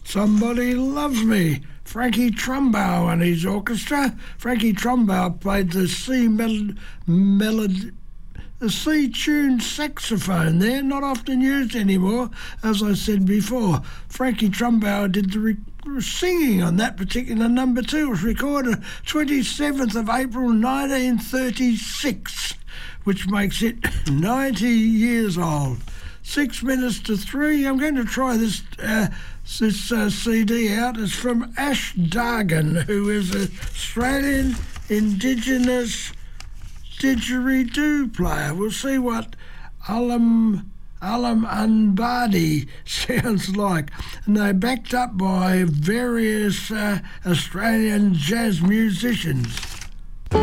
Somebody Loves Me. Frankie Trumbo and his orchestra. Frankie Trumbo played the the C-tuned saxophone there, not often used anymore, as I said before. Frankie Trumbo did the singing on that particular number too. It was recorded 27th of April 1936, which makes it 90 years old. 6 minutes to 3. I'm going to try this CD out. It's from Ash Dargan, who is an Australian Indigenous didgeridoo player. We'll see what Alam Anbadi sounds like. And they're backed up by various Australian jazz musicians.